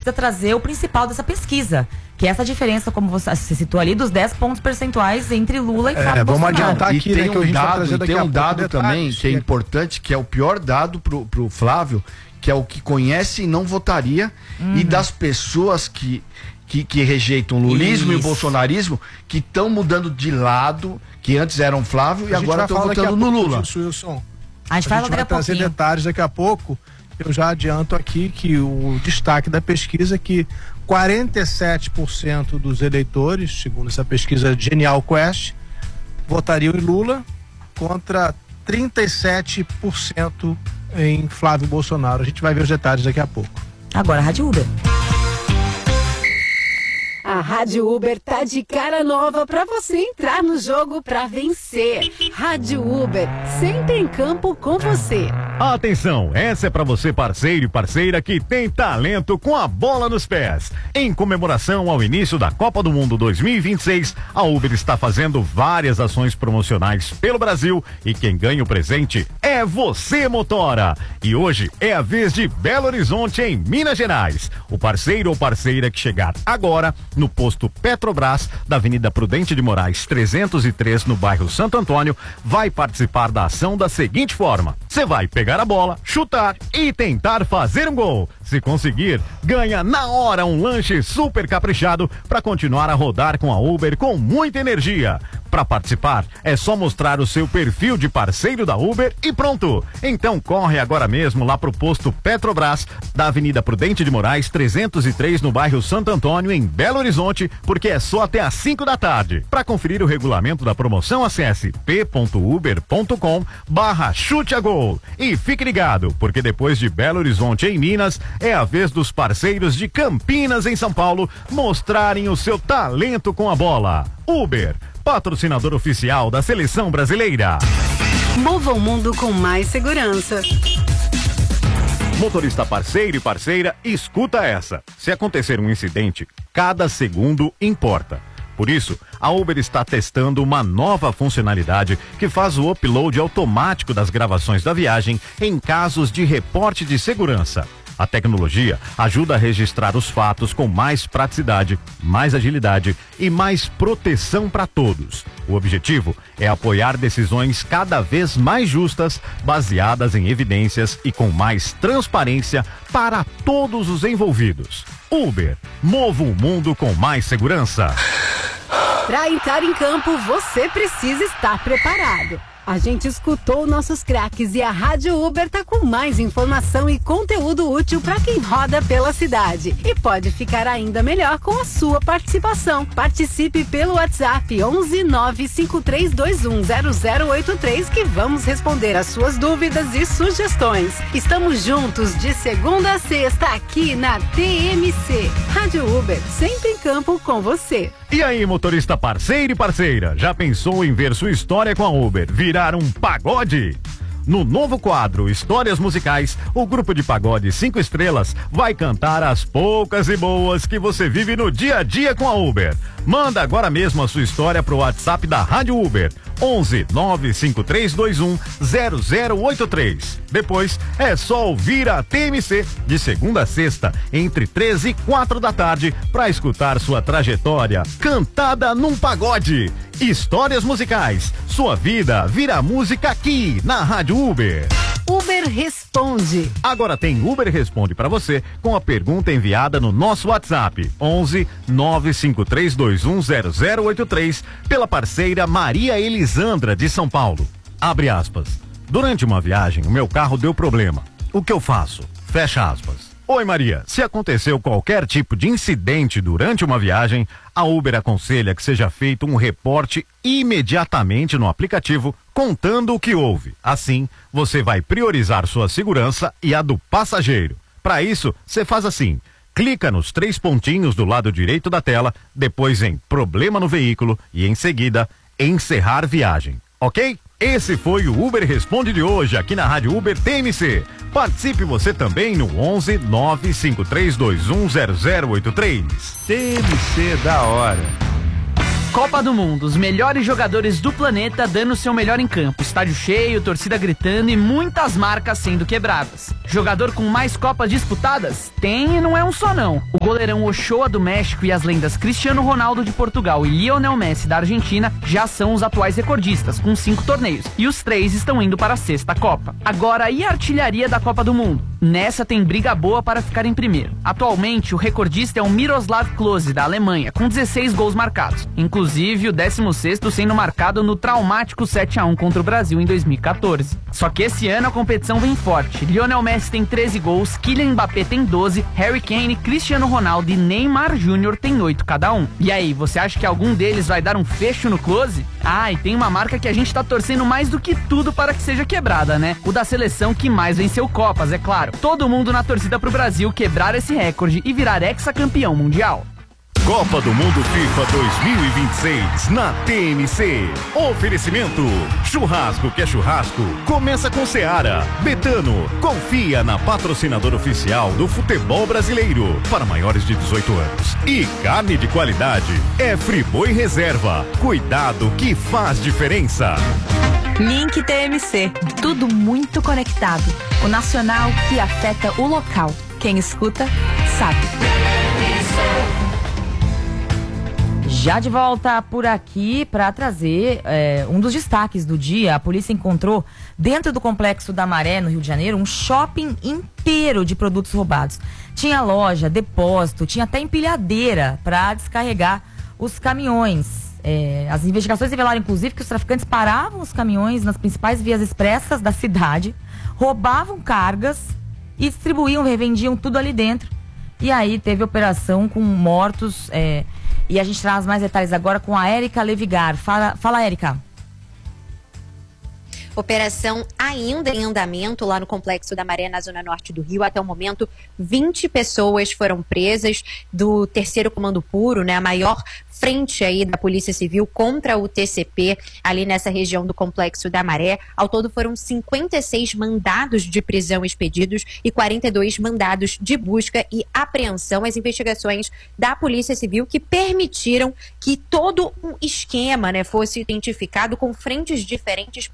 precisa trazer o principal dessa pesquisa, que é essa diferença, como você citou ali, dos 10 pontos percentuais entre Lula e Flávio Vamos Bolsonaro. adiantar aqui, e tem né, que a gente vai trazer tem um dado detalhes, também que é importante, que é o pior dado pro Flávio, que é o que conhece e não votaria, e das pessoas que rejeitam o lulismo e o bolsonarismo, que estão mudando de lado, que antes eram Flávio e agora estão votando no Lula. A gente vai trazer detalhes daqui a pouco. Eu já adianto aqui que o destaque da pesquisa é que 47% dos eleitores, segundo essa pesquisa Genial Quest, votariam em Lula contra 37% em Flávio Bolsonaro. A gente vai ver os detalhes daqui a pouco. Agora, Rádio Uber. A Rádio Uber tá de cara nova pra você entrar no jogo pra vencer. Rádio Uber, sempre em campo com você. Atenção, essa é pra você, parceiro e parceira que tem talento com a bola nos pés. Em comemoração ao início da Copa do Mundo 2026, a Uber está fazendo várias ações promocionais pelo Brasil e quem ganha o presente é você, motora. E hoje é a vez de Belo Horizonte, em Minas Gerais. O parceiro ou parceira que chegar agora no posto Petrobras, da Avenida Prudente de Moraes 303, no bairro Santo Antônio, vai participar da ação da seguinte forma: você vai pegar a bola, chutar e tentar fazer um gol. Se conseguir, ganha na hora um lanche super caprichado para continuar a rodar com a Uber com muita energia. Para participar, é só mostrar o seu perfil de parceiro da Uber e pronto. Então corre agora mesmo lá pro posto Petrobras, da Avenida Prudente de Moraes 303, no bairro Santo Antônio, em Belo Horizonte, porque é só até às 5 da tarde. Para conferir o regulamento da promoção, acesse p.uber.com/chute-a-gol. E fique ligado, porque depois de Belo Horizonte, em Minas, é a vez dos parceiros de Campinas, em São Paulo, mostrarem o seu talento com a bola. Uber, patrocinador oficial da Seleção Brasileira. Mova o mundo com mais segurança. Motorista parceiro e parceira, escuta essa. Se acontecer um incidente, cada segundo importa. Por isso, a Uber está testando uma nova funcionalidade que faz o upload automático das gravações da viagem em casos de reporte de segurança. A tecnologia ajuda a registrar os fatos com mais praticidade, mais agilidade e mais proteção para todos. O objetivo é apoiar decisões cada vez mais justas, baseadas em evidências e com mais transparência para todos os envolvidos. Uber, mova o mundo com mais segurança. Para entrar em campo, você precisa estar preparado. A gente escutou nossos craques e a Rádio Uber tá com mais informação e conteúdo útil para quem roda pela cidade. E pode ficar ainda melhor com a sua participação. Participe pelo WhatsApp 11 95321 0083 que vamos responder as suas dúvidas e sugestões. Estamos juntos de segunda a sexta aqui na TMC. Rádio Uber, sempre em campo com você. E aí, motorista parceiro e parceira, já pensou em ver sua história com a Uber virar um pagode? No novo quadro Histórias Musicais, o grupo de pagode 5 estrelas vai cantar as poucas e boas que você vive no dia a dia com a Uber. Manda agora mesmo a sua história pro WhatsApp da Rádio Uber, 11 95321 0083. Depois é só ouvir a TMC de segunda a sexta, entre 13 e 4 da tarde, para escutar sua trajetória cantada num pagode. Histórias Musicais, sua vida vira música aqui na Rádio Uber. Uber Responde. Agora tem Uber Responde para você com a pergunta enviada no nosso WhatsApp 11 95321 0083 pela parceira Maria Elisandra de São Paulo. Abre aspas. Durante uma viagem, o meu carro deu problema. O que eu faço? Fecha aspas. Oi Maria, se aconteceu qualquer tipo de incidente durante uma viagem, a Uber aconselha que seja feito um reporte imediatamente no aplicativo contando o que houve. Assim, você vai priorizar sua segurança e a do passageiro. Para isso, você faz assim: clica nos 3 pontinhos do lado direito da tela, depois em Problema no Veículo e em seguida, Encerrar Viagem. Ok? Esse foi o Uber Responde de hoje aqui na Rádio Uber TMC. Participe você também no 11 95321 0083. TMC da hora. Copa do Mundo, os melhores jogadores do planeta dando o seu melhor em campo. Estádio cheio, torcida gritando e muitas marcas sendo quebradas. Jogador com mais Copas disputadas? Tem e não é um só não. O goleirão Ochoa do México e as lendas Cristiano Ronaldo de Portugal e Lionel Messi da Argentina já são os atuais recordistas, com 5 torneios. E os 3 estão indo para a 6ª Copa. Agora, e a artilharia da Copa do Mundo? Nessa tem briga boa para ficar em primeiro. Atualmente, o recordista é o Miroslav Klose, da Alemanha, com 16 gols marcados. Inclusive, o 16º sendo marcado no traumático 7-1 contra o Brasil em 2014. Só que esse ano a competição vem forte. Lionel Messi tem 13 gols, Kylian Mbappé tem 12, Harry Kane, Cristiano Ronaldo e Neymar Júnior tem 8 cada um. E aí, você acha que algum deles vai dar um fecho no Klose? Ah, e tem uma marca que a gente tá torcendo mais do que tudo para que seja quebrada, né? O da seleção que mais venceu Copas, é claro. Todo mundo na torcida pro Brasil quebrar esse recorde e virar hexacampeão mundial. Copa do Mundo FIFA 2026 na TMC. Oferecimento: churrasco que é churrasco, começa com Seara. Betano, confia na patrocinadora oficial do futebol brasileiro para maiores de 18 anos. E carne de qualidade é Friboi Reserva. Cuidado que faz diferença. Link TMC, tudo muito conectado. O nacional que afeta o local. Quem escuta, sabe. Já de volta por aqui para trazer um dos destaques do dia. A polícia encontrou dentro do Complexo da Maré, no Rio de Janeiro, um shopping inteiro de produtos roubados. Tinha loja, depósito, tinha até empilhadeira para descarregar os caminhões. As investigações revelaram, inclusive, que os traficantes paravam os caminhões nas principais vias expressas da cidade, roubavam cargas e distribuíam, revendiam tudo ali dentro. E aí teve operação com mortos. E a gente traz mais detalhes agora com a Érica Levigar. Fala, Érica. Operação ainda em andamento lá no Complexo da Maré, na zona norte do Rio. Até o momento, 20 pessoas foram presas do 3º Comando Puro, né, a maior frente aí da Polícia Civil contra o TCP, ali nessa região do Complexo da Maré. Ao todo foram 56 mandados de prisão expedidos e 42 mandados de busca e apreensão. As investigações da Polícia Civil que permitiram que todo um esquema, né, fosse identificado com frentes diferentes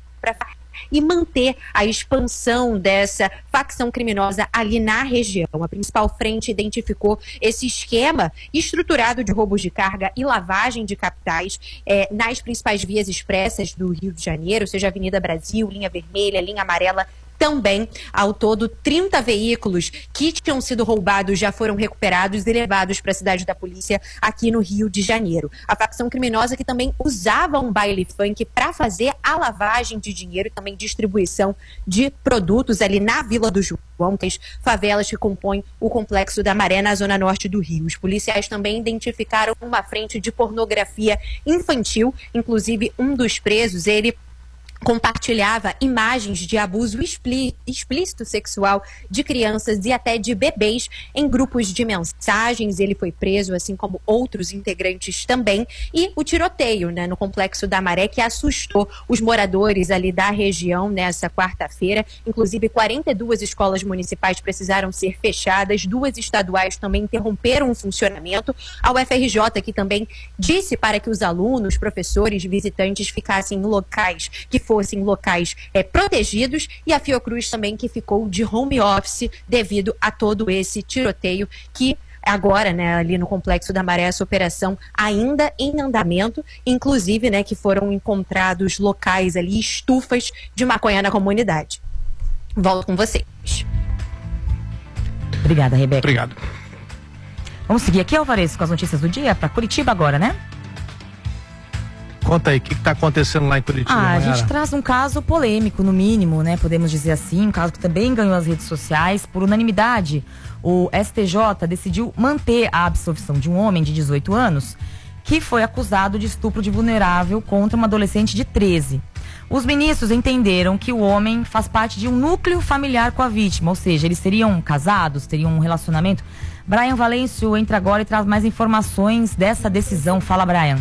e manter a expansão dessa facção criminosa ali na região. A principal frente identificou esse esquema estruturado de roubos de carga e lavagem de capitais nas principais vias expressas do Rio de Janeiro, seja Avenida Brasil, linha vermelha, linha amarela. Também, ao todo, 30 veículos que tinham sido roubados já foram recuperados e levados para a cidade da polícia aqui no Rio de Janeiro. A facção criminosa que também usava um baile funk para fazer a lavagem de dinheiro e também distribuição de produtos ali na Vila do João, que as favelas que compõem o Complexo da Maré na zona norte do Rio. Os policiais também identificaram uma frente de pornografia infantil, inclusive um dos presos, ele compartilhava imagens de abuso explícito sexual de crianças e até de bebês em grupos de mensagens. Ele foi preso, assim como outros integrantes também. E o tiroteio, né, no Complexo da Maré, que assustou os moradores ali da região nessa quarta-feira. Inclusive, 42 escolas municipais precisaram ser fechadas, 2 estaduais também interromperam o funcionamento. A UFRJ, que também disse para que os alunos, professores, visitantes ficassem em locais que fossem locais protegidos, e a Fiocruz também, que ficou de home office devido a todo esse tiroteio que agora, né, ali no Complexo da Maré, essa operação ainda em andamento, inclusive, né, que foram encontrados locais ali, estufas de maconha na comunidade. Volto com vocês. Obrigada, Rebeca. Obrigado. Vamos seguir aqui, Alvarez, com as notícias do dia, para Curitiba agora, né? Conta aí, o que está acontecendo lá em Curitiba? A gente traz um caso polêmico, no mínimo, né? Podemos dizer assim, um caso que também ganhou as redes sociais. Por unanimidade, o STJ decidiu manter a absolvição de um homem de 18 anos que foi acusado de estupro de vulnerável contra uma adolescente de 13. Os ministros entenderam que o homem faz parte de um núcleo familiar com a vítima, ou seja, eles seriam casados, teriam um relacionamento. Brian Valêncio entra agora e traz mais informações dessa decisão. Fala, Brian.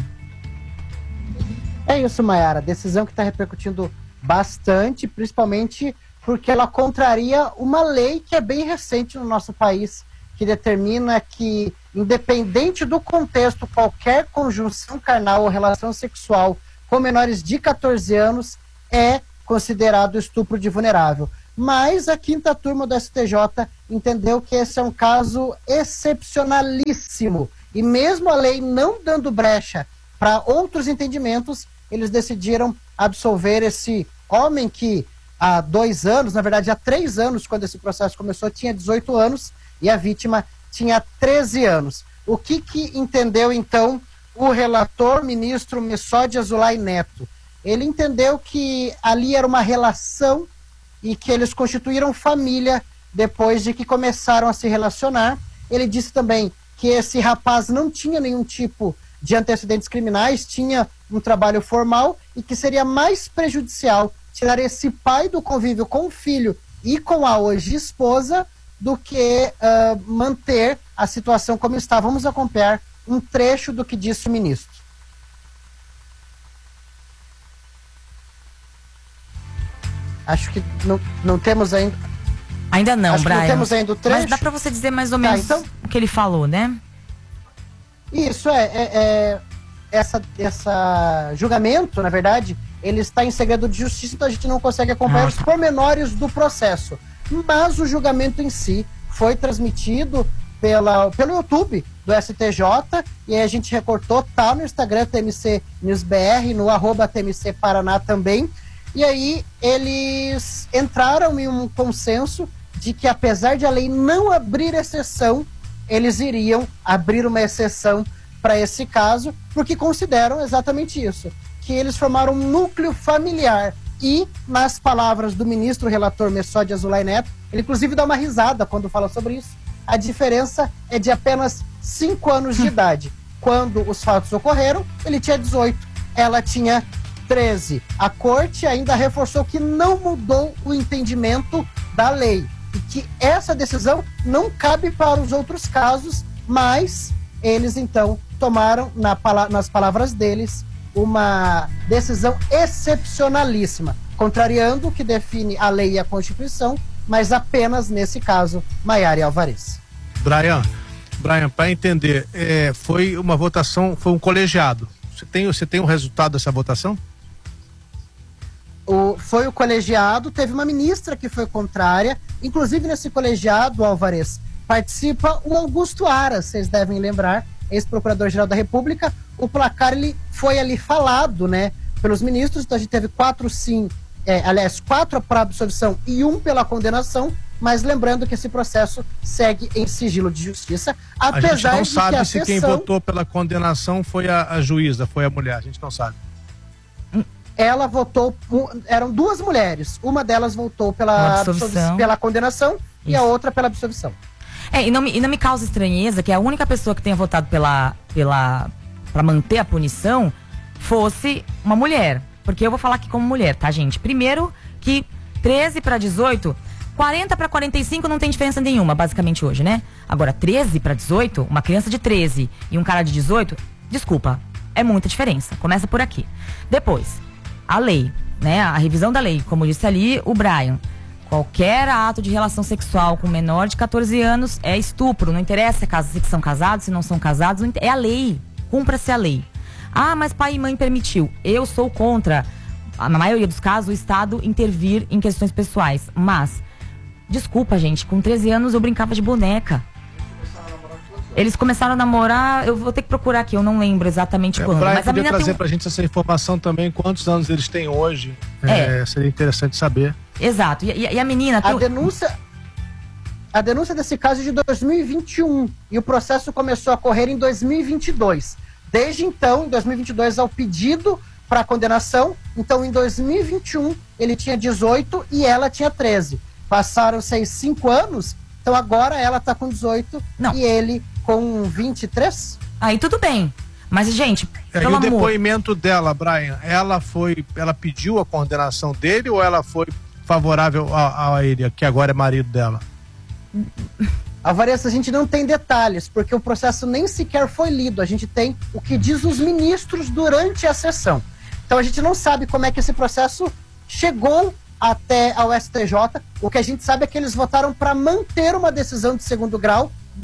É isso, Mayara. Decisão que está repercutindo bastante, principalmente porque ela contraria uma lei que é bem recente no nosso país, que determina que, independente do contexto, qualquer conjunção carnal ou relação sexual com menores de 14 anos é considerado estupro de vulnerável. Mas a quinta turma do STJ entendeu que esse é um caso excepcionalíssimo. E mesmo a lei não dando brecha para outros entendimentos, eles decidiram absolver esse homem que há 2 anos, na verdade há 3 anos, quando esse processo começou, tinha 18 anos e a vítima tinha 13 anos. O que entendeu então o relator, ministro Messode Azulay Neto? Ele entendeu que ali era uma relação e que eles constituíram família depois de que começaram a se relacionar. Ele disse também que esse rapaz não tinha nenhum tipo de antecedentes criminais, tinha um trabalho formal e que seria mais prejudicial tirar esse pai do convívio com o filho e com a hoje esposa do que manter a situação como está. Vamos acompanhar um trecho do que disse o ministro. Acho que não temos ainda... Ainda não, Brian. Não temos ainda o trecho. Mas dá para você dizer mais ou menos então, o que ele falou, né? Isso essa julgamento, na verdade, ele está em segredo de justiça, então a gente não consegue acompanhar os pormenores do processo. Mas o julgamento em si foi transmitido pelo YouTube do STJ, e aí a gente recortou, tá no Instagram TMC News BR, no @TMC Paraná também. E aí eles entraram em um consenso de que, apesar de a lei não abrir exceção, eles iriam abrir uma exceção para esse caso, porque consideram exatamente isso, que eles formaram um núcleo familiar. E, nas palavras do ministro relator Messode Azulay Neto, ele inclusive dá uma risada quando fala sobre isso, a diferença é de apenas 5 anos de idade. Quando os fatos ocorreram, ele tinha 18, ela tinha 13. A corte ainda reforçou que não mudou o entendimento da lei e que essa decisão não cabe para os outros casos, mas eles então tomaram, nas palavras deles, uma decisão excepcionalíssima, contrariando o que define a lei e a Constituição, mas apenas nesse caso, Maiara e Alvarez. Brian, para entender, foi uma votação, foi um colegiado. Você tem o resultado dessa votação? Foi o colegiado, teve uma ministra que foi contrária, inclusive nesse colegiado, Alvarez, participa o Augusto Aras, vocês devem lembrar, ex-procurador-geral da República. O placar ele foi ali falado, né, pelos ministros, então a gente teve 4 sim, 4 para absolvição e 1 pela condenação, mas lembrando que esse processo segue em sigilo de justiça, apesar a gente não de sabe que a se sessão... quem votou pela condenação foi a juíza, foi a mulher, a gente não sabe. Ela votou, eram 2 mulheres, uma delas votou pela condenação e a outra pela absolvição. E não me causa estranheza que a única pessoa que tenha votado para manter a punição fosse uma mulher. Porque eu vou falar aqui como mulher, tá, gente? Primeiro que 13 para 18, 40 para 45 não tem diferença nenhuma, basicamente hoje, né? Agora, 13 para 18, uma criança de 13 e um cara de 18, desculpa, é muita diferença. Começa por aqui. Depois, a lei, né? A revisão da lei, como disse ali o Brian. Qualquer ato de relação sexual com menor de 14 anos é estupro. Não interessa se são casados, se não são casados. É a lei. Cumpra-se a lei. Ah, mas pai e mãe permitiu. Eu sou contra, na maioria dos casos, o Estado intervir em questões pessoais. Mas, desculpa, gente, com 13 anos eu brincava de boneca. Eles começaram a namorar, eu vou ter que procurar aqui, eu não lembro exatamente quando. Brian, mas a podia trazer pra gente essa informação também, quantos anos eles têm hoje. Seria interessante saber. Exato, e a menina... A denúncia desse caso é de 2021 e o processo começou a correr em 2022. Desde então, em 2022, ao pedido para a condenação, então em 2021 ele tinha 18 e ela tinha 13. Passaram-se 5 anos, então agora ela está com 18 e ele com 23? Aí tudo bem. Mas, gente, e o depoimento dela, Brian, ela pediu a condenação dele ou ela foi favorável a ele, que agora é marido dela? Alvarez, a gente não tem detalhes, porque o processo nem sequer foi lido. A gente tem o que diz os ministros durante a sessão. Então a gente não sabe como é que esse processo chegou até ao STJ. O que a gente sabe é que eles votaram para manter uma decisão de segundo grau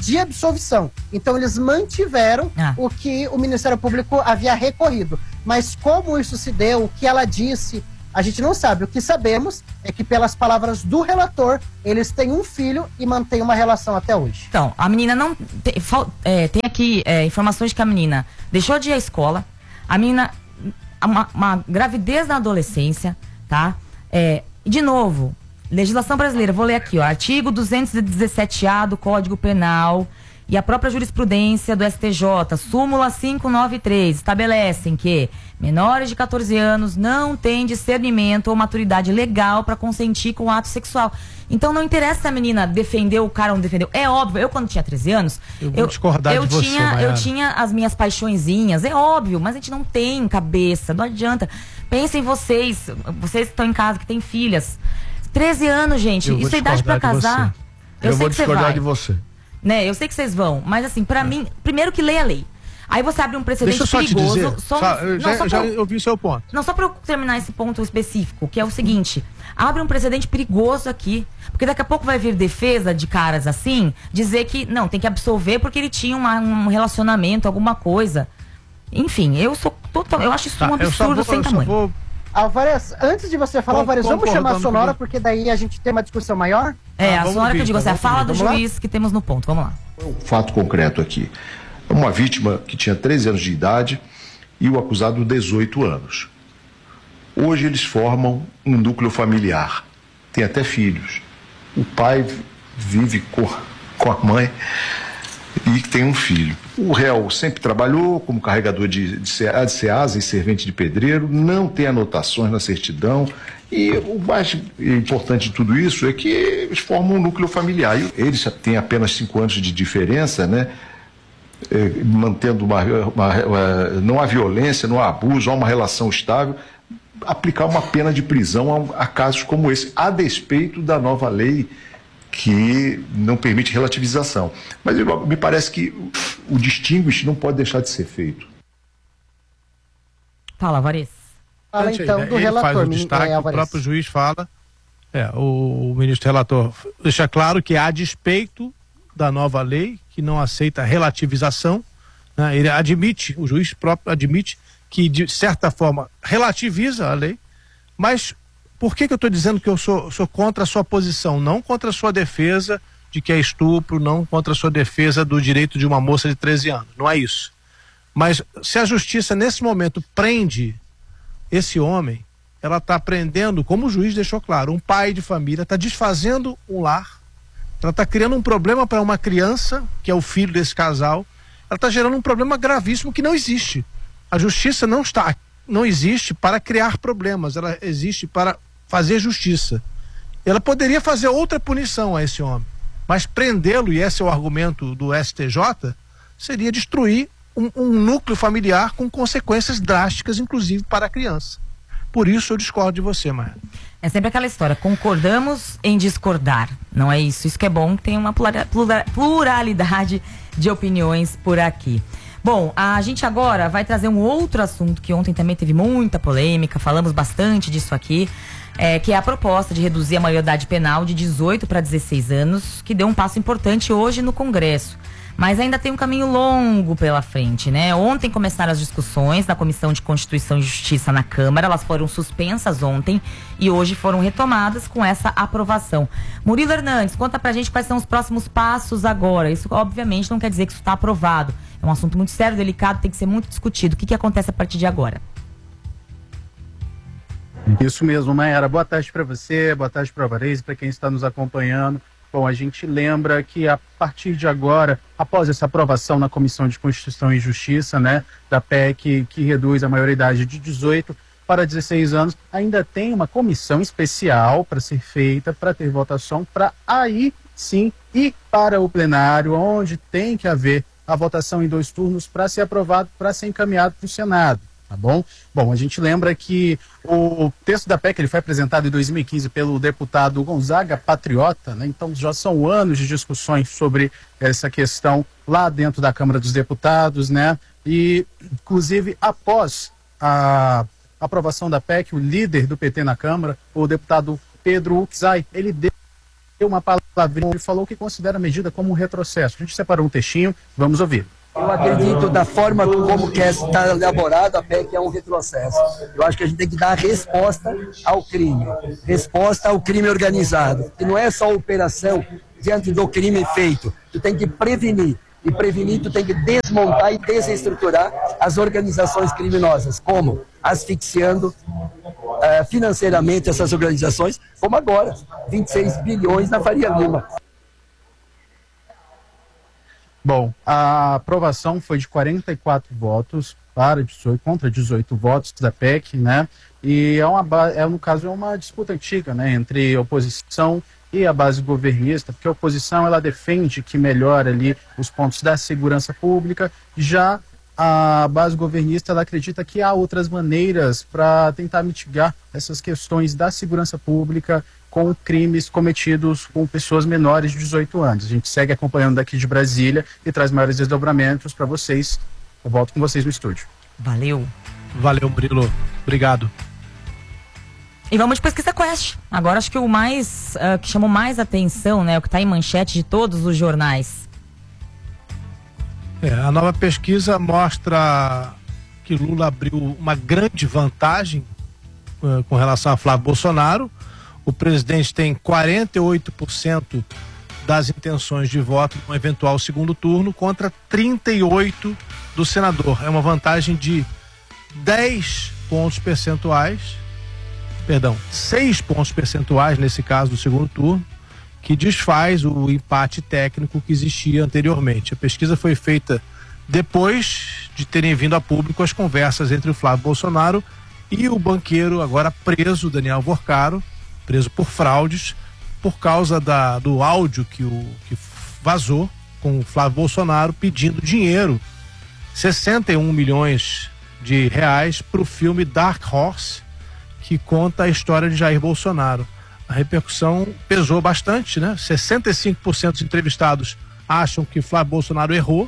de absolvição. Então eles mantiveram o que o Ministério Público havia recorrido. Mas como isso se deu, o que ela disse, a gente não sabe. O que sabemos é que, pelas palavras do relator, eles têm um filho e mantêm uma relação até hoje. Então, a menina não... Tem aqui informações de que a menina deixou de ir à escola, a menina... Uma gravidez na adolescência, tá? De novo, legislação brasileira, vou ler aqui, ó, artigo 217A do Código Penal e a própria jurisprudência do STJ, súmula 593, estabelecem que menores de 14 anos não têm discernimento ou maturidade legal para consentir com o ato sexual. Então não interessa se a menina defendeu o cara ou não defendeu. É óbvio, eu quando tinha 13 anos, eu tinha as minhas paixõezinhas, é óbvio, mas a gente não tem cabeça, não adianta. Pensem vocês que estão em casa, que têm filhas. 13 anos, gente, isso é idade pra casar. Eu vou discordar de você. Né, eu sei que vocês vão, mas assim, pra mim, primeiro que leia a lei. Aí você abre um precedente perigoso. Deixa eu só te dizer, já ouvi o seu ponto. Não, só pra eu terminar esse ponto específico, que é o seguinte, abre um precedente perigoso aqui, porque daqui a pouco vai vir defesa de caras assim, dizer que, não, tem que absolver porque ele tinha um relacionamento, alguma coisa. Enfim, eu acho isso um absurdo sem tamanho. Alvarez, antes de você falar, Alvarez, vamos chamar a Sonora, porque daí a gente tem uma discussão maior? A Sonora que eu digo, a fala do juiz que temos no ponto, vamos lá. Um fato concreto aqui. Uma vítima que tinha 13 anos de idade e o acusado 18 anos. Hoje eles formam um núcleo familiar, tem até filhos. O pai vive com a mãe e tem um filho. O réu sempre trabalhou como carregador de SEASA e servente de pedreiro, não tem anotações na certidão. E o mais importante de tudo isso é que eles formam um núcleo familiar. E eles têm apenas 5 anos de diferença, né? Mantendo não há violência, não há abuso, há uma relação estável, aplicar uma pena de prisão a casos como esse, a despeito da nova lei que não permite relativização. Mas me parece que o distinguish não pode deixar de ser feito. Fala, Alvarez. Fala então do relator. Faz o destaque, o próprio juiz fala, o ministro relator deixa claro que a despeito da nova lei, que não aceita relativização, né? Ele admite, o juiz próprio admite que de certa forma relativiza a lei, mas por que eu estou dizendo que eu sou contra a sua posição? Não contra a sua defesa de que é estupro, não contra a sua defesa do direito de uma moça de 13 anos, não é isso. Mas se a justiça nesse momento prende esse homem, ela está prendendo, como o juiz deixou claro, um pai de família, está desfazendo um lar, ela está criando um problema para uma criança, que é o filho desse casal, ela está gerando um problema gravíssimo que não existe. A justiça não existe para criar problemas, ela existe para fazer justiça. Ela poderia fazer outra punição a esse homem, mas prendê-lo, e esse é o argumento do STJ, seria destruir um núcleo familiar com consequências drásticas, inclusive para a criança. Por isso eu discordo de você, Maia. É sempre aquela história, concordamos em discordar, não é isso? Isso que é bom, que tem uma pluralidade de opiniões por aqui. Bom, a gente agora vai trazer um outro assunto que ontem também teve muita polêmica, falamos bastante disso aqui, que é a proposta de reduzir a maioridade penal de 18 para 16 anos, que deu um passo importante hoje no Congresso. Mas ainda tem um caminho longo pela frente, né? Ontem começaram as discussões na Comissão de Constituição e Justiça na Câmara, elas foram suspensas ontem e hoje foram retomadas com essa aprovação. Murilo Hernandes, conta pra gente quais são os próximos passos agora. Isso obviamente não quer dizer que isso está aprovado. É um assunto muito sério, delicado, tem que ser muito discutido. O que acontece a partir de agora? Isso mesmo, Mayara. Boa tarde para você, boa tarde para o Alvarez e para quem está nos acompanhando. Bom, a gente lembra que a partir de agora, após essa aprovação na Comissão de Constituição e Justiça, né, da PEC que reduz a maioridade de 18 para 16 anos, ainda tem uma comissão especial para ser feita, para ter votação, para aí sim ir para o plenário, onde tem que haver a votação em 2 turnos para ser aprovado, para ser encaminhado para o Senado. Tá bom? Bom, a gente lembra que o texto da PEC ele foi apresentado em 2015 pelo deputado Gonzaga Patriota, né? Então já são anos de discussões sobre essa questão lá dentro da Câmara dos Deputados, né? E, inclusive, após a aprovação da PEC, o líder do PT na Câmara, o deputado Pedro Uczai, ele deu uma palavrinha, ele falou que considera a medida como um retrocesso. A gente separou um textinho, vamos ouvir. Eu acredito da forma como está elaborado a PEC é um retrocesso. Eu acho que a gente tem que dar resposta ao crime organizado. E não é só operação diante do crime feito. Tu tem que prevenir. E prevenir, tu tem que desmontar e desestruturar as organizações criminosas. Como? Asfixiando financeiramente essas organizações, como agora, 26 bilhões na Faria Lima. Bom, a aprovação foi de 44 votos para 18, contra 18 votos da PEC, né? E no caso, é uma disputa antiga, né? Entre oposição e a base governista, porque a oposição, ela defende que melhora ali os pontos da segurança pública, já a base governista, ela acredita que há outras maneiras para tentar mitigar essas questões da segurança pública com crimes cometidos com pessoas menores de 18 anos. A gente segue acompanhando daqui de Brasília e traz maiores desdobramentos para vocês. Eu volto com vocês no estúdio. Valeu. Valeu, Murilo. Obrigado. E vamos de pesquisa Quest. Agora acho que o mais que chamou mais atenção, né, o que está em manchete de todos os jornais. A nova pesquisa mostra que Lula abriu uma grande vantagem com relação a Flávio Bolsonaro. O presidente tem 48% das intenções de voto no eventual segundo turno contra 38% do senador. É uma vantagem de 6 pontos percentuais nesse caso do segundo turno, que desfaz o empate técnico que existia anteriormente. A pesquisa foi feita depois de terem vindo a público as conversas entre o Flávio Bolsonaro e o banqueiro agora preso, Daniel Vorcaro, preso por fraudes, por causa do áudio que vazou com o Flávio Bolsonaro pedindo dinheiro, 61 milhões de reais, para o filme Dark Horse, que conta a história de Jair Bolsonaro. A repercussão pesou bastante, né? 65% dos entrevistados acham que Flávio Bolsonaro errou,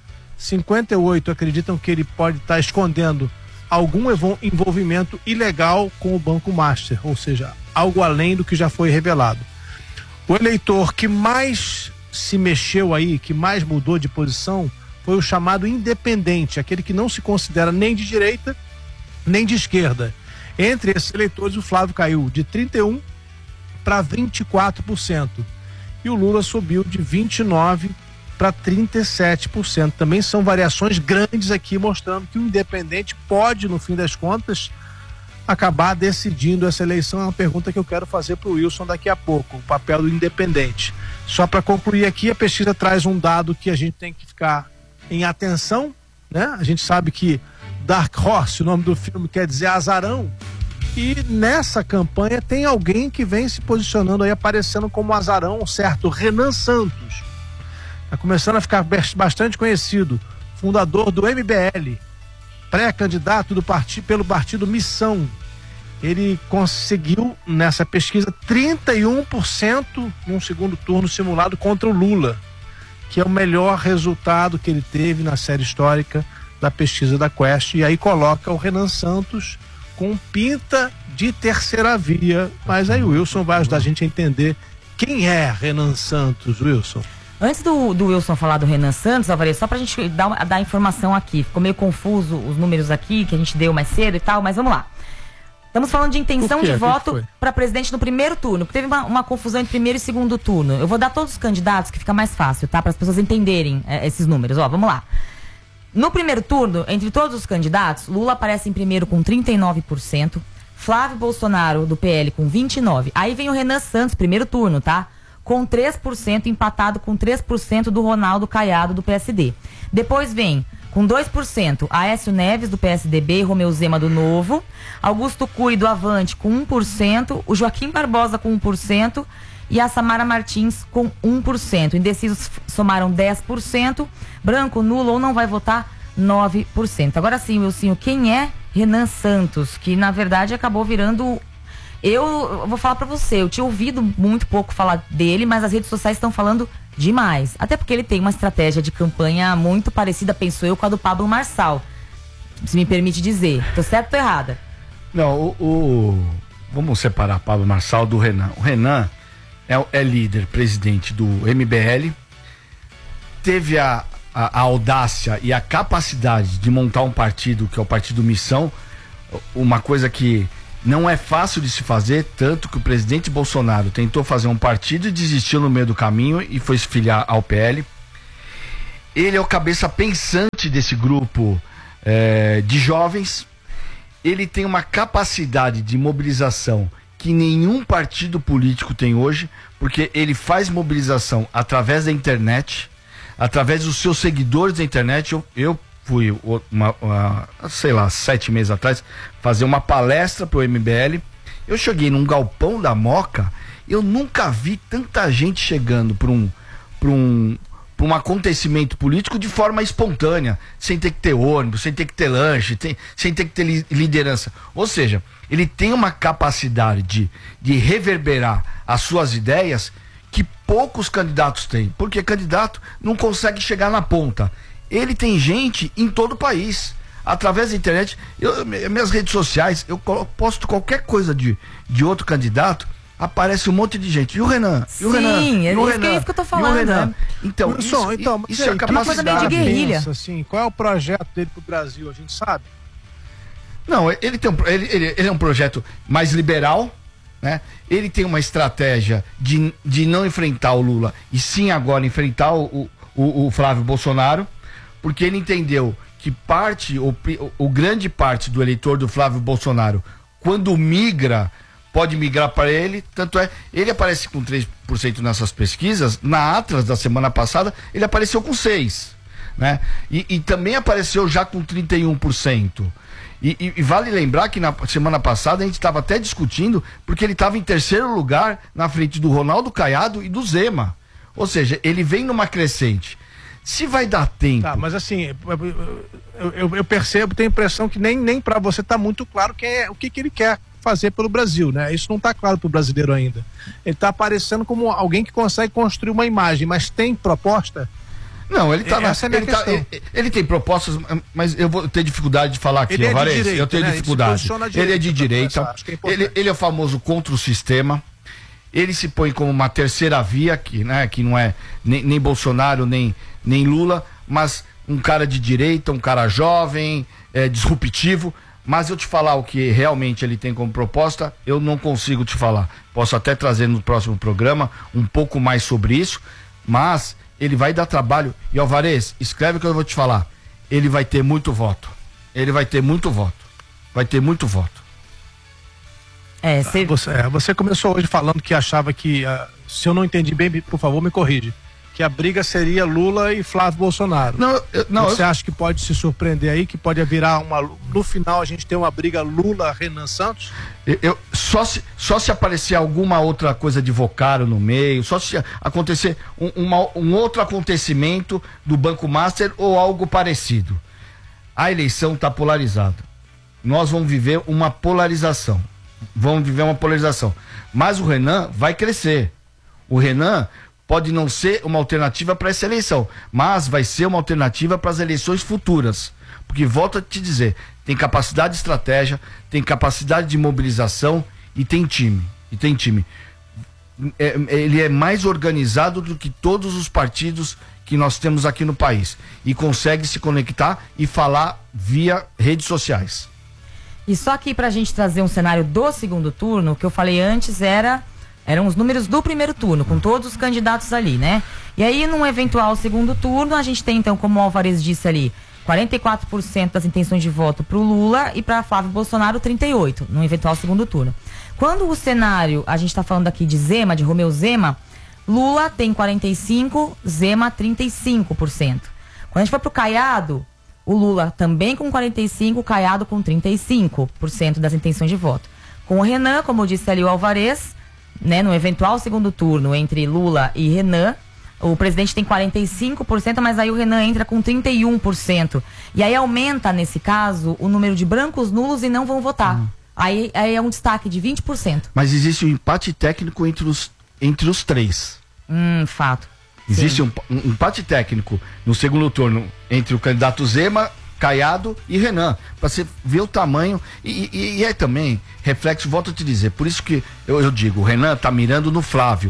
58% acreditam que ele pode estar escondendo algum envolvimento ilegal com o Banco Master, ou seja, algo além do que já foi revelado. O eleitor que mais se mexeu aí, que mais mudou de posição, foi o chamado independente, aquele que não se considera nem de direita nem de esquerda. Entre esses eleitores, o Flávio caiu de 31% para 24%. E o Lula subiu de 29% para 37%. Também são variações grandes aqui, mostrando que o independente pode, no fim das contas, acabar decidindo essa eleição. É uma pergunta que eu quero fazer para o Wilson daqui a pouco, o papel do independente. Só para concluir aqui, a pesquisa traz um dado que a gente tem que ficar em atenção, né? A gente sabe que Dark Horse, o nome do filme, quer dizer azarão, e nessa campanha tem alguém que vem se posicionando aí, aparecendo como azarão, certo? Renan Santos. Está começando a ficar bastante conhecido, fundador do MBL, pré-candidato pelo partido Missão. Ele conseguiu, nessa pesquisa, 31% num segundo turno simulado contra o Lula, que é o melhor resultado que ele teve na série histórica da pesquisa da Quest. E aí coloca o Renan Santos com pinta de terceira via. Mas aí o Wilson vai ajudar a gente a entender quem é Renan Santos, Wilson. Antes do Wilson falar do Renan Santos, Alvarez, só pra gente dar informação aqui. Ficou meio confuso os números aqui, que a gente deu mais cedo e tal, mas vamos lá. Estamos falando de intenção de voto para presidente no primeiro turno. Teve uma confusão entre primeiro e segundo turno. Eu vou dar todos os candidatos, que fica mais fácil, tá? Para as pessoas entenderem esses números. Ó, vamos lá. No primeiro turno, entre todos os candidatos, Lula aparece em primeiro com 39%, Flávio Bolsonaro, do PL, com 29%. Aí vem o Renan Santos, primeiro turno, tá? Com 3%, empatado com 3% do Ronaldo Caiado, do PSD. Depois vem, com 2%, Aécio Neves, do PSDB, e Romeu Zema, do Novo, Augusto Cury, do Avante, com 1%, o Joaquim Barbosa, com 1%, e a Samara Martins, com 1%. Indecisos somaram 10%, branco, nulo ou não vai votar, 9%. Agora sim, Wilson, quem é Renan Santos? Que, na verdade, acabou virando... Eu vou falar pra você, eu tinha ouvido muito pouco falar dele, mas as redes sociais estão falando demais. Até porque ele tem uma estratégia de campanha muito parecida, penso eu, com a do Pablo Marçal. Se me permite dizer. Tô certo ou tô errada? Não, vamos separar Pablo Marçal do Renan. O Renan é líder, presidente do MBL, teve a audácia e a capacidade de montar um partido, que é o Partido Missão, uma coisa que não é fácil de se fazer, tanto que o presidente Bolsonaro tentou fazer um partido e desistiu no meio do caminho e foi se filiar ao PL. Ele é o cabeça pensante desse grupo de jovens. Ele tem uma capacidade de mobilização que nenhum partido político tem hoje, porque ele faz mobilização através da internet, através dos seus seguidores da internet. Eu fui, sei lá, 7 meses atrás, fazer uma palestra pro MBL. Eu cheguei num galpão da Moca, eu nunca vi tanta gente chegando para um acontecimento político de forma espontânea, sem ter que ter ônibus, sem ter que ter lanche, sem ter que ter liderança. Ou seja, ele tem uma capacidade de reverberar as suas ideias que poucos candidatos têm, porque candidato não consegue chegar na ponta. Ele tem gente em todo o país, através da internet. Minhas redes sociais, eu posto qualquer coisa de outro candidato, aparece um monte de gente. E o Renan? E o Renan? Sim, é isso que eu tô falando. Né? Então, isso é a capacidade. Uma coisa meio de guerrilha. Pensa, assim, qual é o projeto dele pro Brasil? A gente sabe? Não, ele é um projeto mais liberal, né? Ele tem uma estratégia de não enfrentar o Lula e sim agora enfrentar o Flávio Bolsonaro, porque ele entendeu que o grande parte do eleitor do Flávio Bolsonaro, quando migra, pode migrar para ele. Tanto é, ele aparece com 3% nessas pesquisas. Na Atlas da semana passada, ele apareceu com 6%, né? E também apareceu já com 31%. E vale lembrar que na semana passada a gente estava até discutindo, porque ele estava em 3º lugar na frente do Ronaldo Caiado e do Zema. Ou seja, ele vem numa crescente. Se vai dar tempo... Tá, mas assim, eu percebo, tenho a impressão que nem para você tá muito claro o que ele quer fazer pelo Brasil, né? Isso não tá claro pro brasileiro ainda. Ele tá aparecendo como alguém que consegue construir uma imagem, mas tem proposta? Não, ele tá ele tem propostas, mas eu vou ter dificuldade de falar aqui, Alvarez. Eu tenho dificuldade. Ele é de direita, ele é famoso contra o sistema. Ele se põe como uma terceira via, que não é nem Bolsonaro, nem Lula, mas um cara de direita, um cara jovem, disruptivo. Mas eu te falar o que realmente ele tem como proposta, eu não consigo te falar. Posso até trazer no próximo programa um pouco mais sobre isso, mas ele vai dar trabalho. E Alvarez, escreve o que eu vou te falar. Ele vai ter muito voto. Ele vai ter muito voto. Vai ter muito voto. Você começou hoje falando que achava que, se eu não entendi bem, por favor, me corrige, que a briga seria Lula e Flávio Bolsonaro. Você acha que pode se surpreender aí, que pode virar no final a gente tem uma briga Lula-Renan Santos? Só se aparecer alguma outra coisa de Vocaro no meio, só se acontecer um outro acontecimento do Banco Master ou algo parecido. A eleição está polarizada. Nós vamos viver uma polarização. Mas o Renan vai crescer. O Renan pode não ser uma alternativa para essa eleição, mas vai ser uma alternativa para as eleições futuras. Porque, volto a te dizer, tem capacidade de estratégia, tem capacidade de mobilização e tem time. Ele é mais organizado do que todos os partidos que nós temos aqui no país. E consegue se conectar e falar via redes sociais. E só aqui pra gente trazer um cenário do segundo turno, o que eu falei antes eram os números do primeiro turno, com todos os candidatos ali, né? E aí, num eventual segundo turno, a gente tem, então, como o Alvarez disse ali, 44% das intenções de voto pro Lula e para Flávio Bolsonaro 38%, num eventual segundo turno. Quando o cenário, a gente tá falando aqui de Zema, de Romeu Zema, Lula tem 45%, Zema 35%. Quando a gente for pro Caiado, o Lula também com 45%, o Caiado com 35% das intenções de voto. Com o Renan, como disse ali o Alvarez, né, no eventual segundo turno entre Lula e Renan, o presidente tem 45%, mas aí o Renan entra com 31%. E aí aumenta, nesse caso, o número de brancos nulos e não vão votar. Aí é um destaque de 20%. Mas existe um empate técnico entre os três. Fato. Existe um empate técnico no segundo turno entre o candidato Zema, Caiado e Renan, para você ver o tamanho e é também reflexo, volto a te dizer, por isso que eu digo, o Renan tá mirando no Flávio,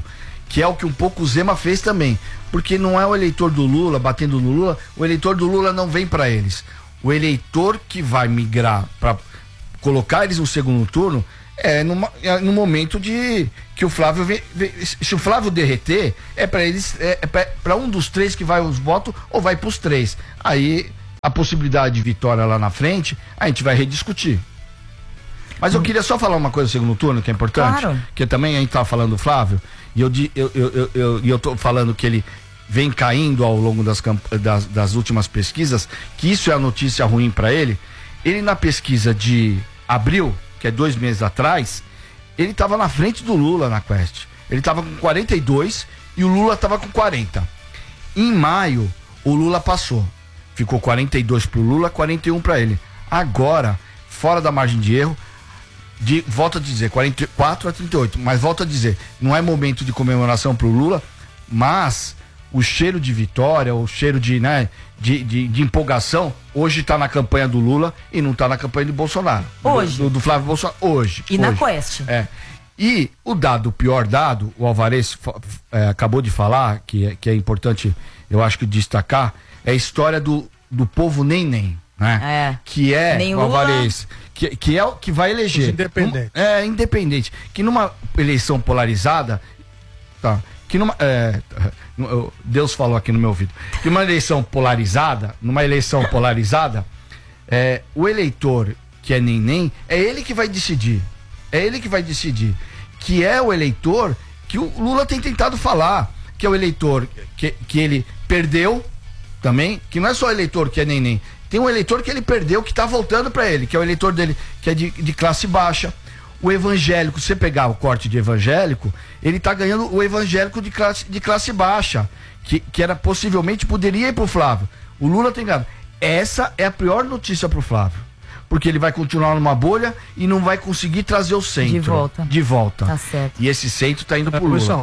que é o que um pouco o Zema fez também. Porque não é o eleitor do Lula batendo no Lula, o eleitor do Lula não vem para eles. O eleitor que vai migrar para colocar eles no segundo turno no momento de que o Flávio se o Flávio derreter, é para eles, para um dos três que vai os votos ou vai para os três. Aí a possibilidade de vitória lá na frente, a gente vai rediscutir. Mas eu queria só falar uma coisa do segundo turno que é importante, claro. Que também a gente tá falando do Flávio, e eu tô falando que ele vem caindo ao longo das últimas pesquisas, que isso é a notícia ruim para ele. Ele na pesquisa de abril, que é 2 meses atrás, ele estava na frente do Lula na Quest. Ele estava com 42 e o Lula estava com 40. Em maio, o Lula passou. Ficou 42 pro Lula, 41 para ele. Agora, fora da margem de erro, volto a dizer, 44 a 38, mas volto a dizer, não é momento de comemoração pro Lula, mas o cheiro de vitória, o cheiro de empolgação, hoje tá na campanha do Lula e não tá na campanha do Bolsonaro. Hoje. Do Flávio Bolsonaro, hoje. E na Quest. E o pior dado, o Alvarez acabou de falar, que é importante, eu acho que destacar, é a história do povo nem, né? Que é nem o Alvarez, que é o que vai eleger. Independente. Independente. Que numa eleição polarizada, tá? Que Deus falou aqui no meu ouvido, que numa eleição polarizada, o eleitor que é nem, é ele que vai decidir. Que é o eleitor que o Lula tem tentado falar, que é o eleitor que ele perdeu também, que não é só o eleitor que é nem. Tem um eleitor que ele perdeu, que tá voltando para ele, que é o eleitor dele, que é de classe baixa. O evangélico, se você pegar o corte de evangélico, ele tá ganhando o evangélico de classe baixa, que era possivelmente poderia ir pro Flávio. O Lula tem ganhado. Essa é a pior notícia pro Flávio, porque ele vai continuar numa bolha e não vai conseguir trazer o centro de volta. Tá certo. E esse centro tá indo pro Lula.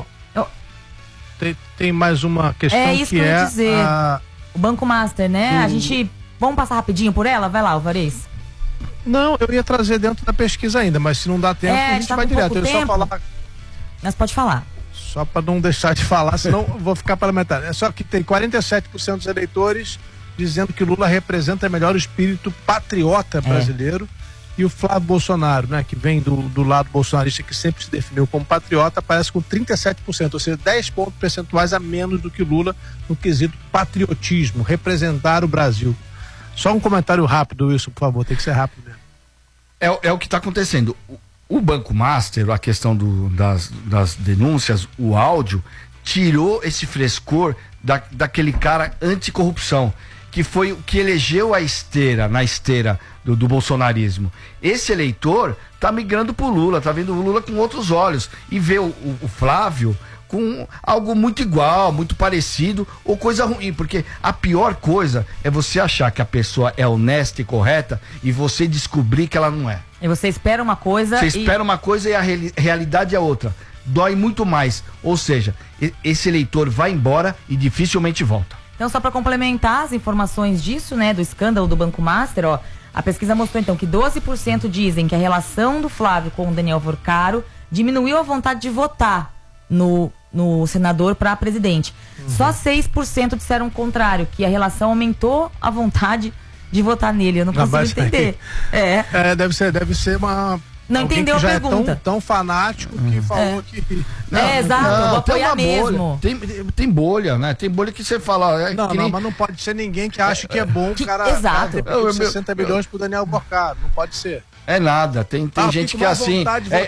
Tem mais uma questão que eu ia dizer. O Banco Master, né? A gente... Vamos passar rapidinho por ela? Vai lá, Alvarez. Não, eu ia trazer dentro da pesquisa ainda, mas se não dá tempo, a gente vai direto. Eu só falar. Mas pode falar. Só para não deixar de falar, senão eu vou ficar parlamentar. É só que tem 47% dos eleitores dizendo que Lula representa melhor o espírito patriota brasileiro. E o Flávio Bolsonaro, né, que vem do lado bolsonarista, que sempre se definiu como patriota, aparece com 37%, ou seja, 10 pontos percentuais a menos do que Lula no quesito patriotismo, representar o Brasil. Só um comentário rápido, Wilson, por favor, tem que ser rápido mesmo. É o que está acontecendo. O Banco Master, a questão das denúncias, o áudio, tirou esse frescor daquele cara anticorrupção, que foi o que elegeu na esteira do bolsonarismo. Esse eleitor tá migrando pro Lula, tá vendo o Lula com outros olhos e vê o Flávio com algo muito igual, muito parecido, ou coisa ruim, porque a pior coisa é você achar que a pessoa é honesta e correta e você descobrir que ela não é. E você espera uma coisa... Você espera uma coisa e a realidade é outra. Dói muito mais. Ou seja, esse eleitor vai embora e dificilmente volta. Então, só para complementar as informações disso, né, do escândalo do Banco Master, a pesquisa mostrou então que 12% dizem que a relação do Flávio com o Daniel Vorcaro diminuiu a vontade de votar no senador para presidente. Só 6% disseram o contrário, que a relação aumentou a vontade de votar nele. Eu não consigo entender. Deve ser uma... Não entendeu a pergunta. É tão fanático que falou que... Exato, vou apoiar mesmo. Tem bolha, né? Tem bolha que você fala... mas não pode ser ninguém que acha que é bom o cara... Exato. 60 milhões pro Daniel Vorcaro, não pode ser. É nada, tem gente que é assim.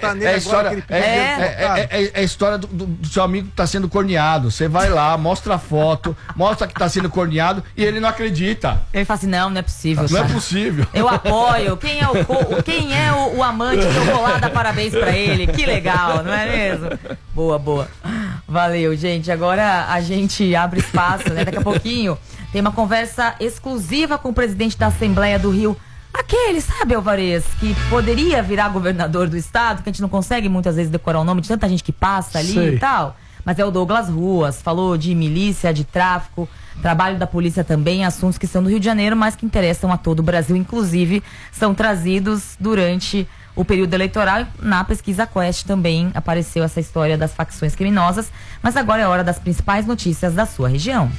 É a história do seu amigo que tá sendo corneado. Você vai lá, mostra a foto, mostra que tá sendo corneado e ele não acredita. Ele fala assim: não é possível. Não é possível. Eu apoio. Quem é o amante que eu vou lá dar parabéns pra ele? Que legal, não é mesmo? Boa. Valeu, gente. Agora a gente abre espaço, né? Daqui a pouquinho tem uma conversa exclusiva com o presidente da Assembleia do Rio. Aquele, sabe, Alvarez, que poderia virar governador do estado, que a gente não consegue muitas vezes decorar o nome de tanta gente que passa ali e tal. Mas é o Douglas Ruas, falou de milícia, de tráfico, trabalho da polícia também, assuntos que são do Rio de Janeiro, mas que interessam a todo o Brasil, inclusive são trazidos durante o período eleitoral. Na pesquisa Quest também apareceu essa história das facções criminosas, mas agora é hora das principais notícias da sua região.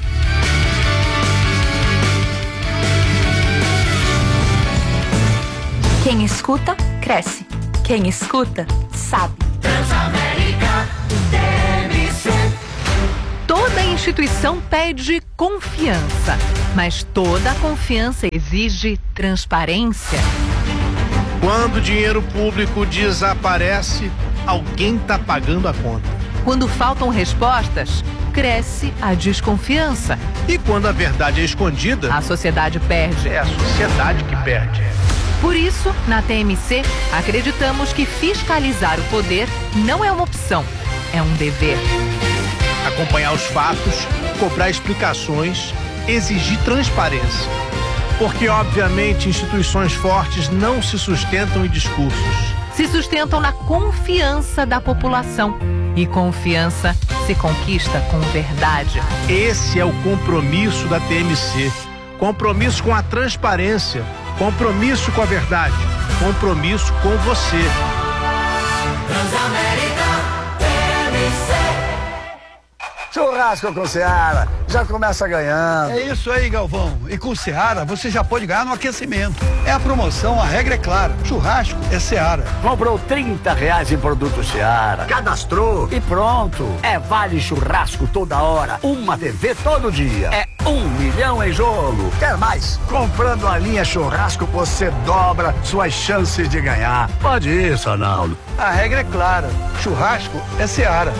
Quem escuta, cresce. Quem escuta, sabe. Transamérica TMC. Toda instituição pede confiança, mas toda confiança exige transparência. Quando o dinheiro público desaparece, alguém está pagando a conta. Quando faltam respostas, cresce a desconfiança. E quando a verdade é escondida, a sociedade perde. É a sociedade que perde. Por isso, na TMC, acreditamos que fiscalizar o poder não é uma opção, é um dever. Acompanhar os fatos, cobrar explicações, exigir transparência. Porque, obviamente, instituições fortes não se sustentam em discursos. Se sustentam na confiança da população. E confiança se conquista com verdade. Esse é o compromisso da TMC. Compromisso com a transparência. Compromisso com a verdade. Compromisso com você. Transamérica TMC. Churrasco com Seara, já começa ganhando. É isso aí, Galvão. E com Seara, você já pode ganhar no aquecimento. É a promoção, a regra é clara. Churrasco é Seara. Comprou R$30 em produto Seara, cadastrou e pronto. É vale churrasco toda hora, uma TV todo dia. É 1 milhão em jogo. Quer mais? Comprando a linha churrasco, você dobra suas chances de ganhar. Pode ir, Sonaldo. A regra é clara. Churrasco é Seara.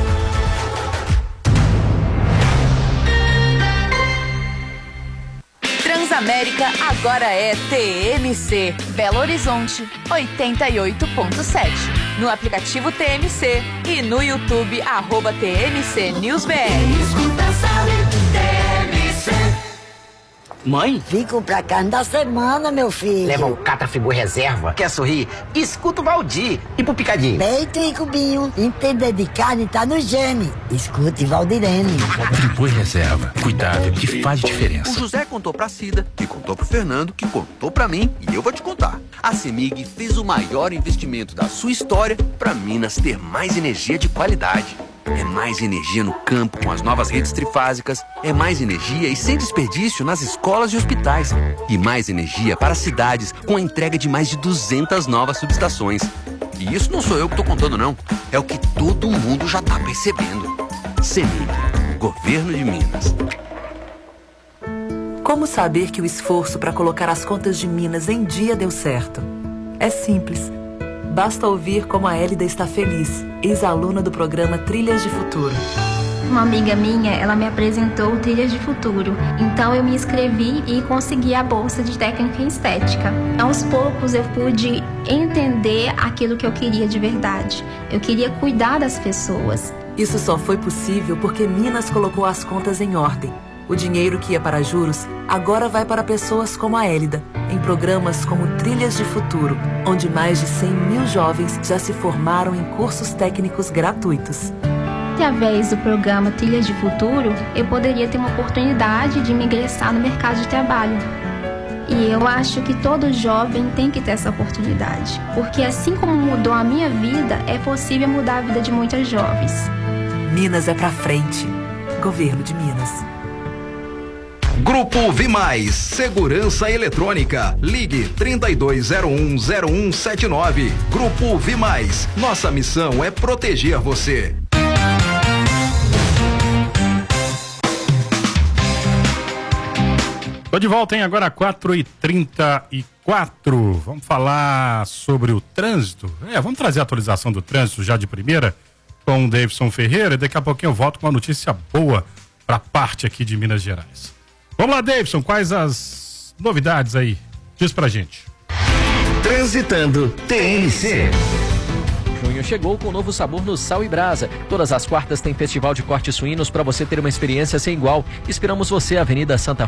Transamérica agora é TMC. Belo Horizonte, 88.7. No aplicativo TMC e no YouTube, @TMC News BR. Escuta, sabe, TMC. Mãe? Vim comprar carne da semana, meu filho. Leva um Catra Friboi Reserva. Quer sorrir? Escuta o Valdir. E pro picadinho? Peito e cubinho. Entender de carne tá no gene. Escute Valdirene. Friboi Reserva. Cuidado que faz diferença. O José contou pra Cida, que contou pro Fernando, que contou pra mim, e eu vou te contar. A CEMIG fez o maior investimento da sua história pra Minas ter mais energia de qualidade. É mais energia no campo com as novas redes trifásicas, é mais energia e sem desperdício nas escolas e hospitais, e mais energia para as cidades com a entrega de mais de 200 novas subestações. E isso não sou eu que estou contando não, é o que todo mundo já está percebendo. CEMIG, Governo de Minas. Como saber que o esforço para colocar as contas de Minas em dia deu certo? É simples. Basta ouvir como a Hélida está feliz, ex-aluna do programa Trilhas de Futuro. Uma amiga minha, ela me apresentou o Trilhas de Futuro. Então eu me inscrevi e consegui a bolsa de técnica em estética. Aos poucos eu pude entender aquilo que eu queria de verdade. Eu queria cuidar das pessoas. Isso só foi possível porque Minas colocou as contas em ordem. O dinheiro que ia para juros agora vai para pessoas como a Hélida, em programas como Trilhas de Futuro, onde mais de 100 mil jovens já se formaram em cursos técnicos gratuitos. Através do programa Trilhas de Futuro, eu poderia ter uma oportunidade de me ingressar no mercado de trabalho. E eu acho que todo jovem tem que ter essa oportunidade, porque assim como mudou a minha vida, é possível mudar a vida de muitas jovens. Minas é pra frente. Governo de Minas. Grupo Vimais, Segurança Eletrônica. Ligue 32010179. Grupo Vimais. Nossa missão é proteger você. Tô de volta, hein? Agora 4h34. Vamos falar sobre o trânsito. Vamos trazer a atualização do trânsito já de primeira com o Davidson Ferreira. E daqui a pouquinho eu volto com uma notícia boa pra parte aqui de Minas Gerais. Vamos lá, Davidson, quais as novidades aí? Diz pra gente. Transitando TMC. Junho chegou com um novo sabor no Sal e Brasa. Todas as quartas tem festival de cortes suínos para você ter uma experiência sem igual. Esperamos você, Avenida Santa